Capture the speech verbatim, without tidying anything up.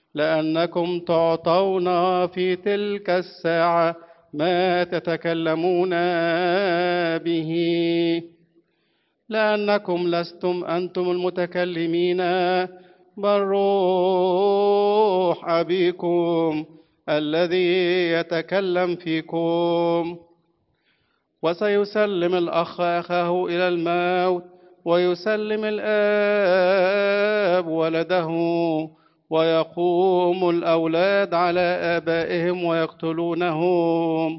لأنكم تعطون في تلك الساعة ما تتكلمون به، لأنكم لستم أنتم المتكلمين، بل روح أبيكم الذي يتكلم فيكم. وسيسلم الأخ أخاه إلى الموت، ويسلم الآب ولده، ويقوم الأولاد على آبائهم ويقتلونهم.